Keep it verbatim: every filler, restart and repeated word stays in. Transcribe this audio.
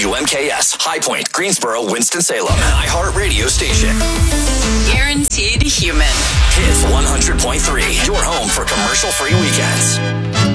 W M K S, High Point, Greensboro, Winston-Salem, an iHeart radio station. Guaranteed human. Hits one hundred point three, your home for commercial-free weekends.